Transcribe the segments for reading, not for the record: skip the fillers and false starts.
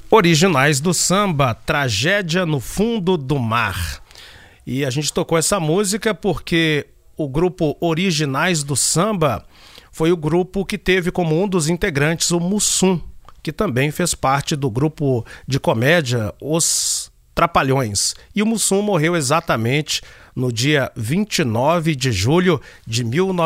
Originais do Samba, Tragédia no Fundo do Mar. E a gente tocou essa música porque o grupo Originais do Samba foi o grupo que teve como um dos integrantes o Mussum, que também fez parte do grupo de comédia Os Trapalhões. E o Mussum morreu exatamente no dia 29 de julho de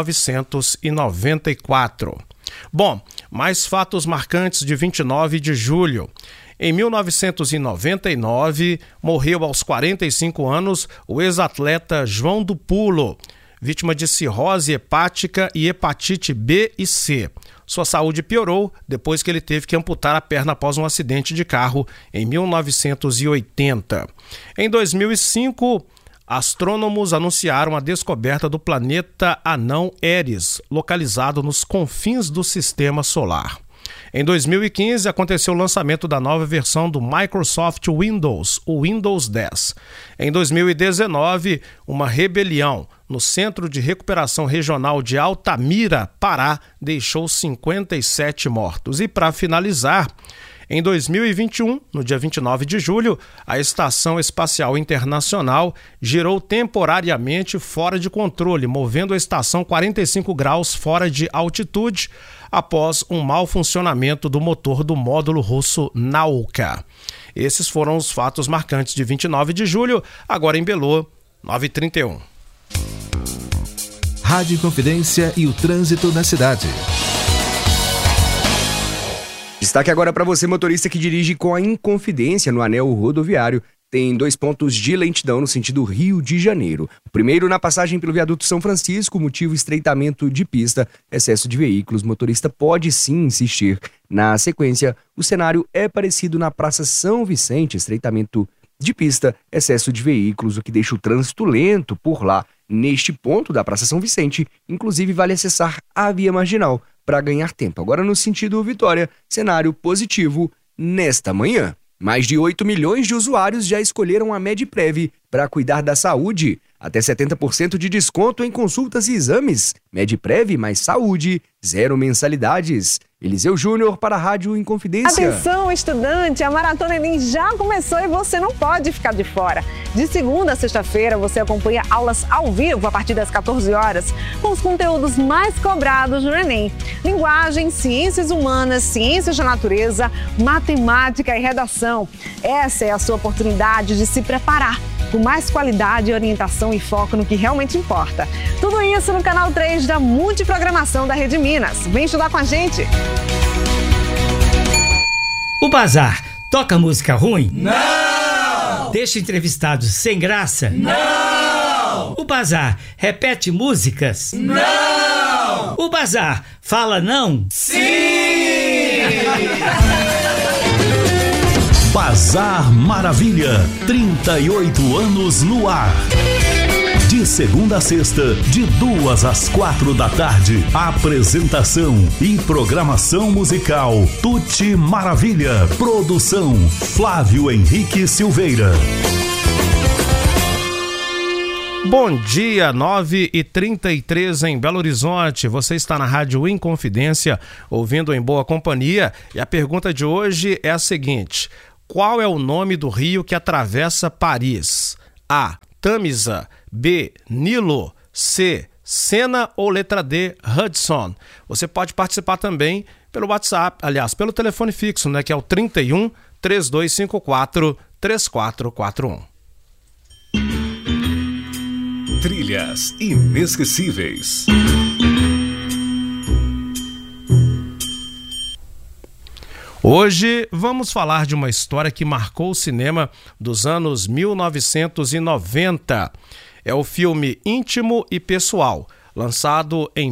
1994. Bom, mais fatos marcantes de 29 de julho. Em 1999, morreu aos 45 anos o ex-atleta João do Pulo, vítima de cirrose hepática e hepatite B e C. Sua saúde piorou depois que ele teve que amputar a perna após um acidente de carro em 1980. Em 2005, astrônomos anunciaram a descoberta do planeta anão Eris, localizado nos confins do Sistema Solar. Em 2015, aconteceu o lançamento da nova versão do Microsoft Windows, o Windows 10. Em 2019, uma rebelião no Centro de Recuperação Regional de Altamira, Pará, deixou 57 mortos. E para finalizar, em 2021, no dia 29 de julho, a Estação Espacial Internacional girou temporariamente fora de controle, movendo a estação 45 graus fora de altitude após um mau funcionamento do motor do módulo russo Nauka. Esses foram os fatos marcantes de 29 de julho, agora em Belo, 9h31. Rádio Inconfidência e o trânsito na cidade. Destaque agora para você, motorista que dirige com a Inconfidência no anel rodoviário. Tem 2 pontos de lentidão no sentido Rio de Janeiro. O primeiro na passagem pelo viaduto São Francisco, motivo estreitamento de pista, excesso de veículos. O motorista pode sim insistir. Na sequência, o cenário é parecido na Praça São Vicente, estreitamento de pista, excesso de veículos, o que deixa o trânsito lento por lá. Neste ponto da Praça São Vicente, inclusive vale acessar a via marginal para ganhar tempo. Agora no sentido Vitória, cenário positivo nesta manhã. Mais de 8 milhões de usuários já escolheram a Medprev para cuidar da saúde. Até 70% de desconto em consultas e exames. Medprev mais saúde, 0 mensalidades. Eliseu Júnior para a Rádio Inconfidência. Atenção, estudante! A Maratona Enem já começou e você não pode ficar de fora. De segunda a sexta-feira, você acompanha aulas ao vivo a partir das 14 horas, com os conteúdos mais cobrados no Enem. Linguagem, ciências humanas, ciências da natureza, matemática e redação. Essa é a sua oportunidade de se preparar com mais qualidade, orientação e foco no que realmente importa. Tudo isso no canal 3 da Multiprogramação da Rede Minas. Vem estudar com a gente! O Bazar toca música ruim? Não! Deixa entrevistados sem graça? Não! O Bazar repete músicas? Não! O Bazar fala não? Sim! Bazar Maravilha, 38 anos no ar. De segunda a sexta, de 2 às 4 da tarde. Apresentação e programação musical Tuti Maravilha. Produção Flávio Henrique Silveira. Bom dia, 9h33 em Belo Horizonte. Você está na Rádio Inconfidência, ouvindo em boa companhia. E a pergunta de hoje é a seguinte: qual é o nome do rio que atravessa Paris? A. Tamisa, B. Nilo, C. Sena ou letra D. Hudson? Você pode participar também pelo WhatsApp, aliás, pelo telefone fixo, né, que é o 31 3254 3441. Trilhas inesquecíveis. Hoje vamos falar de uma história que marcou o cinema dos anos 1990. É o filme Íntimo e Pessoal, lançado em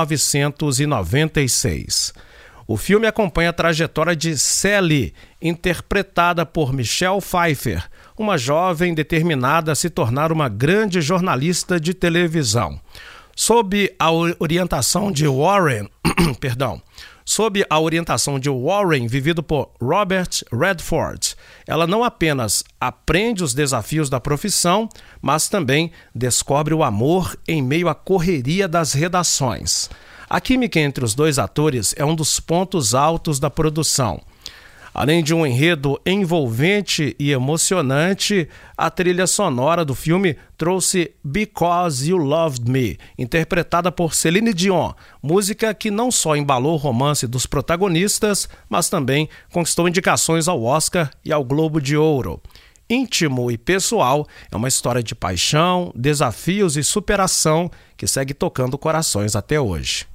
1996. O filme acompanha a trajetória de Sally, interpretada por Michelle Pfeiffer, uma jovem determinada a se tornar uma grande jornalista de televisão. Sob a orientação de Warren, vivido por Robert Redford, ela não apenas aprende os desafios da profissão, mas também descobre o amor em meio à correria das redações. A química entre os dois atores é um dos pontos altos da produção. Além de um enredo envolvente e emocionante, a trilha sonora do filme trouxe Because You Loved Me, interpretada por Celine Dion, música que não só embalou o romance dos protagonistas, mas também conquistou indicações ao Oscar e ao Globo de Ouro. Íntimo e pessoal, é uma história de paixão, desafios e superação que segue tocando corações até hoje.